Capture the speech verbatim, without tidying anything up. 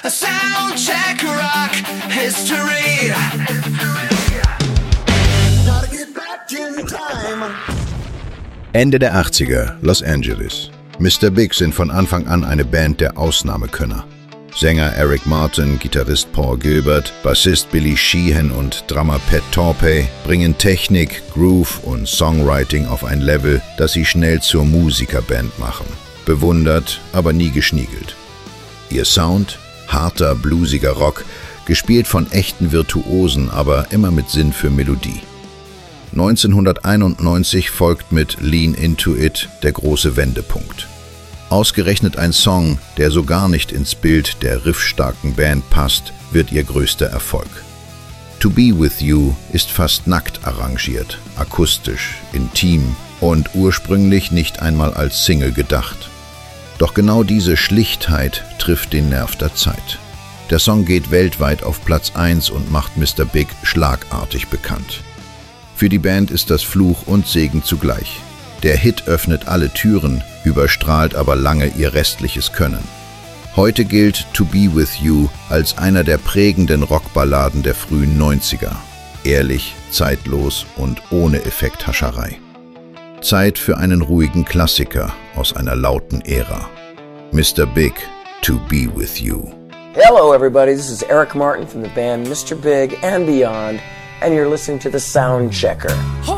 A soundcheck rock history. Gotta get back in time. Ende der achtziger, Los Angeles. Mister Big sind von Anfang an eine Band der Ausnahmekönner. Sänger Eric Martin, Gitarrist Paul Gilbert, Bassist Billy Sheehan und Drummer Pat Torpey bringen Technik, Groove und Songwriting auf ein Level, das sie schnell zur Musikerband machen. Bewundert, aber nie geschniegelt. Ihr Sound? Harter, bluesiger Rock, gespielt von echten Virtuosen, aber immer mit Sinn für Melodie. neunzehnhunderteinundneunzig folgt mit Lean Into It der große Wendepunkt. Ausgerechnet ein Song, der so gar nicht ins Bild der riffstarken Band passt, wird ihr größter Erfolg. To Be With You ist fast nackt arrangiert, akustisch, intim und ursprünglich nicht einmal als Single gedacht. Doch genau diese Schlichtheit trifft den Nerv der Zeit. Der Song geht weltweit auf Platz eins und macht Mister Big schlagartig bekannt. Für die Band ist das Fluch und Segen zugleich. Der Hit öffnet alle Türen, überstrahlt aber lange ihr restliches Können. Heute gilt To Be With You als einer der prägenden Rockballaden der frühen neunziger. Ehrlich, zeitlos und ohne Effekthascherei. Zeit für einen ruhigen Klassiker aus einer lauten Ära. Mister Big, To Be With You. Hello everybody, this is Eric Martin from the band Mister Big and Beyond, and you're listening to The Sound Checker.